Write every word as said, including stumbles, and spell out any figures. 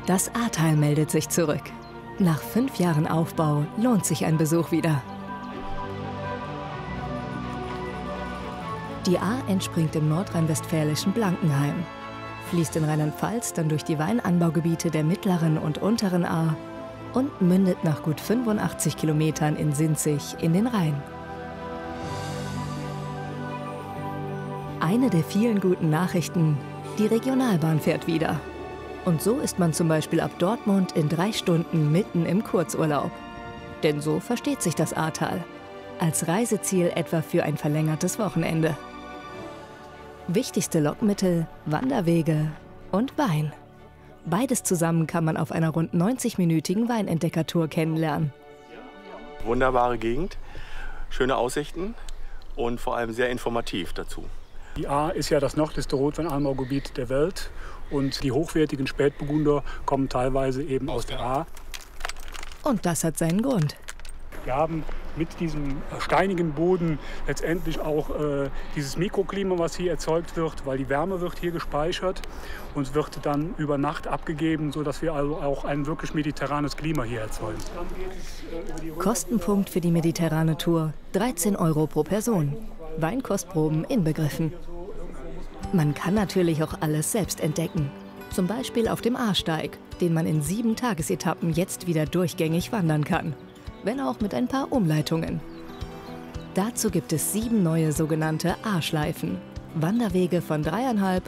Das Ahrtal meldet sich zurück. Nach fünf Jahren Aufbau lohnt sich ein Besuch wieder. Die Ahr entspringt im nordrhein-westfälischen Blankenheim, fließt in Rheinland-Pfalz dann durch die Weinanbaugebiete der mittleren und unteren Ahr und mündet nach gut fünfundachtzig Kilometern in Sinzig in den Rhein. Eine der vielen guten Nachrichten: die Regionalbahn fährt wieder. Und so ist man zum Beispiel ab Dortmund in drei Stunden mitten im Kurzurlaub. Denn so versteht sich das Ahrtal. Als Reiseziel etwa für ein verlängertes Wochenende. Wichtigste Lockmittel: Wanderwege und Wein. Beides zusammen kann man auf einer rund neunzig-minütigen Weinentdeckertour kennenlernen. Wunderbare Gegend, schöne Aussichten und vor allem sehr informativ dazu. Die Ahr ist ja das nördlichste Rotweinanbaugebiet der Welt und die hochwertigen Spätburgunder kommen teilweise eben aus der Ahr. Und das hat seinen Grund. Wir haben mit diesem steinigen Boden letztendlich auch äh, dieses Mikroklima, was hier erzeugt wird, weil die Wärme wird hier gespeichert und wird dann über Nacht abgegeben, sodass wir also auch ein wirklich mediterranes Klima hier erzeugen. Kostenpunkt für die mediterrane Tour: dreizehn Euro pro Person. Weinkostproben inbegriffen. Man kann natürlich auch alles selbst entdecken. Zum Beispiel auf dem Ahrsteig, den man in sieben Tagesetappen jetzt wieder durchgängig wandern kann. Wenn auch mit ein paar Umleitungen. Dazu gibt es sieben neue sogenannte Ahrschleifen. Wanderwege von dreieinhalb